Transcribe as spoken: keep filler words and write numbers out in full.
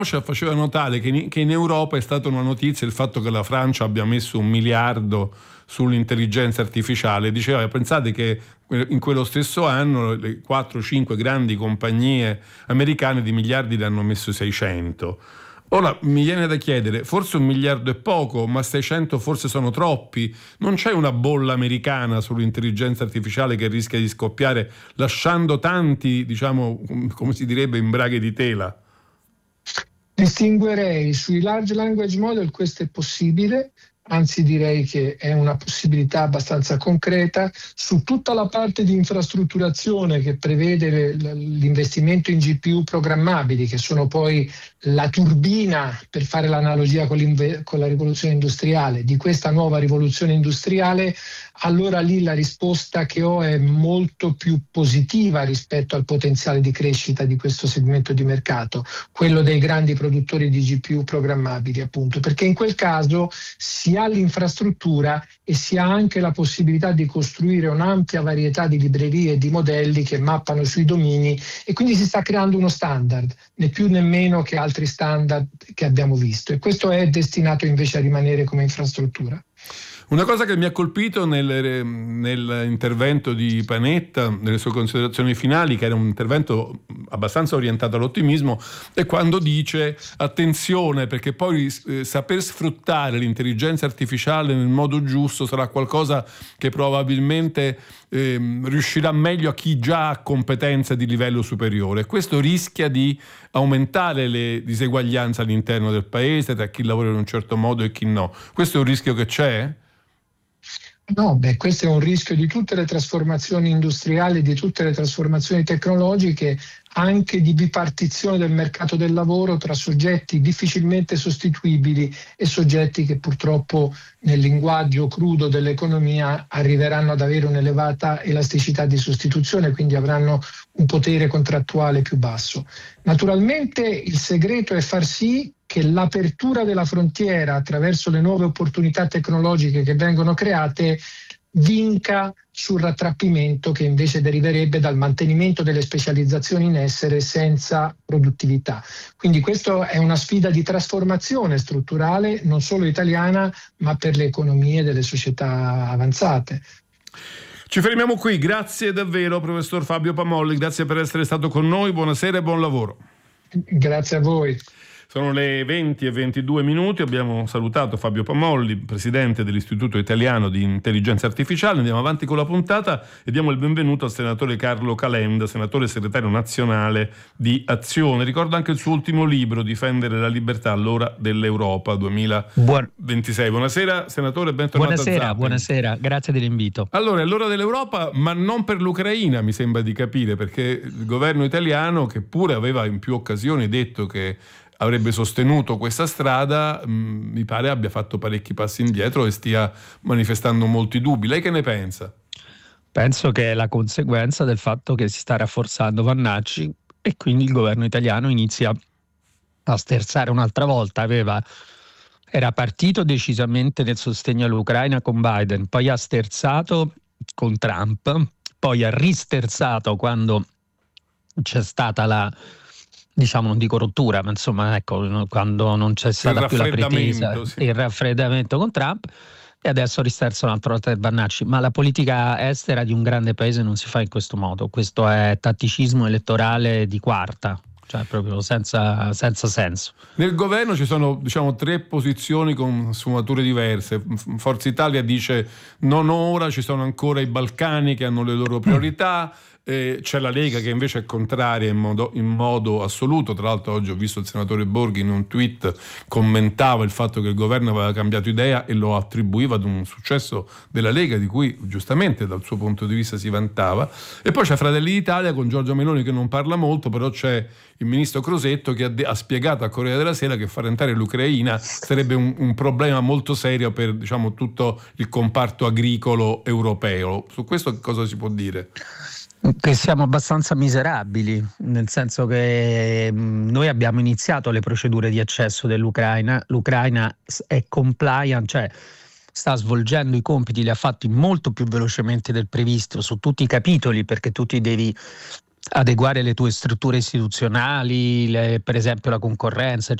faceva notare che in, che in Europa è stata una notizia il fatto che la Francia abbia messo un miliardo sull'intelligenza artificiale. Diceva, pensate che in quello stesso anno le quattro cinque grandi compagnie americane di miliardi ne hanno messo seicento. Ora mi viene da chiedere, forse un miliardo è poco, ma seicento forse sono troppi? Non c'è una bolla americana sull'intelligenza artificiale che rischia di scoppiare, lasciando tanti, diciamo, come si direbbe, in braghe di tela? Distinguerei sui large language model, questo è possibile, anzi direi che è una possibilità abbastanza concreta. Su tutta la parte di infrastrutturazione che prevede l'investimento in G P U programmabili, che sono poi la turbina, per fare l'analogia con, con la rivoluzione industriale, di questa nuova rivoluzione industriale, allora lì la risposta che ho è molto più positiva rispetto al potenziale di crescita di questo segmento di mercato, quello dei grandi produttori di G P U programmabili, appunto, perché in quel caso si ha l'infrastruttura e si ha anche la possibilità di costruire un'ampia varietà di librerie e di modelli che mappano sui domini, e quindi si sta creando uno standard, né più né meno che altri standard che abbiamo visto, e questo è destinato invece a rimanere come infrastruttura. Una cosa che mi ha colpito nel, nell'intervento di Panetta, nelle sue considerazioni finali, che era un intervento abbastanza orientato all'ottimismo, è quando dice attenzione, perché poi eh, saper sfruttare l'intelligenza artificiale nel modo giusto sarà qualcosa che probabilmente eh, riuscirà meglio a chi già ha competenze di livello superiore. Questo rischia di aumentare le diseguaglianze all'interno del paese tra chi lavora in un certo modo e chi no. Questo è un rischio che c'è? No, beh, questo è un rischio di tutte le trasformazioni industriali, di tutte le trasformazioni tecnologiche, anche di bipartizione del mercato del lavoro tra soggetti difficilmente sostituibili e soggetti che purtroppo nel linguaggio crudo dell'economia arriveranno ad avere un'elevata elasticità di sostituzione, quindi avranno un potere contrattuale più basso. Naturalmente il segreto è far sì che l'apertura della frontiera attraverso le nuove opportunità tecnologiche che vengono create vinca sul rattrappimento che invece deriverebbe dal mantenimento delle specializzazioni in essere senza produttività. Quindi questa è una sfida di trasformazione strutturale, non solo italiana, ma per le economie delle società avanzate. Ci fermiamo qui, grazie davvero professor Fabio Pamolli, grazie per essere stato con noi, buonasera e buon lavoro. Grazie a voi. Sono le venti e ventidue minuti, abbiamo salutato Fabio Pamolli, presidente dell'Istituto Italiano di Intelligenza Artificiale. Andiamo avanti con la puntata e diamo il benvenuto al senatore Carlo Calenda, senatore segretario nazionale di Azione. Ricordo anche il suo ultimo libro, Difendere la libertà all'ora dell'Europa duemilaventisei. Buonasera senatore, bentornato. Buonasera, buonasera, grazie dell'invito. Allora, è l'ora dell'Europa, ma non per l'Ucraina, mi sembra di capire, perché il governo italiano, che pure aveva in più occasioni detto che avrebbe sostenuto questa strada, mh, mi pare abbia fatto parecchi passi indietro e stia manifestando molti dubbi. Lei che ne pensa? Penso che è la conseguenza del fatto che si sta rafforzando Vannacci e quindi il governo italiano inizia a sterzare un'altra volta. Aveva, era partito decisamente nel sostegno all'Ucraina con Biden, poi ha sterzato con Trump, poi ha risterzato quando c'è stata la, diciamo, non dico rottura, ma insomma, ecco, quando non c'è stata più la pretesa, sì, il raffreddamento con Trump, e adesso risterza un'altra volta del Vannacci. Ma la politica estera di un grande paese non si fa in questo modo, questo è tatticismo elettorale di quarta, cioè proprio senza, senza senso. Nel governo ci sono, diciamo, tre posizioni con sfumature diverse. Forza Italia dice non ora, ci sono ancora i Balcani che hanno le loro priorità. Eh, c'è la Lega che invece è contraria in modo, in modo assoluto. Tra l'altro oggi ho visto il senatore Borghi in un tweet commentava il fatto che il governo aveva cambiato idea e lo attribuiva ad un successo della Lega di cui giustamente dal suo punto di vista si vantava. E poi c'è Fratelli d'Italia con Giorgia Meloni che non parla molto, però c'è il ministro Crosetto che ha, de- ha spiegato a Corriere della Sera che far entrare l'Ucraina sarebbe un, un problema molto serio per, diciamo, tutto il comparto agricolo europeo. Su questo cosa si può dire? Che siamo abbastanza miserabili, nel senso che noi abbiamo iniziato le procedure di accesso dell'Ucraina, l'Ucraina è compliant, cioè sta svolgendo i compiti, li ha fatti molto più velocemente del previsto su tutti i capitoli, perché tu ti devi adeguare le tue strutture istituzionali, le, per esempio la concorrenza,